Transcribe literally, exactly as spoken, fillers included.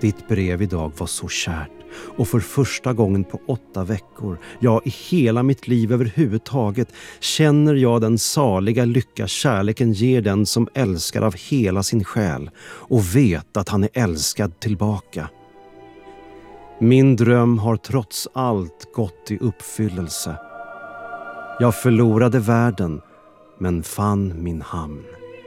Ditt brev idag var så kärt, och för första gången på åtta veckor, ja i hela mitt liv överhuvudtaget, känner jag den saliga lycka kärleken ger den som älskar av hela sin själ och vet att han är älskad tillbaka. Min dröm har trots allt gått i uppfyllelse. Jag förlorade världen, men fann min hamn.